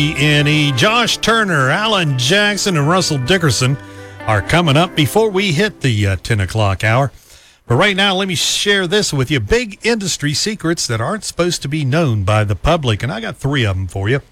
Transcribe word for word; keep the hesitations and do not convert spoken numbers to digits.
N E. Josh Turner, Alan Jackson, and Russell Dickerson are coming up before we hit the uh, ten o'clock hour. But right now, let me share this with you. Big industry secrets that aren't supposed to be known by the public. And I got three of them for you.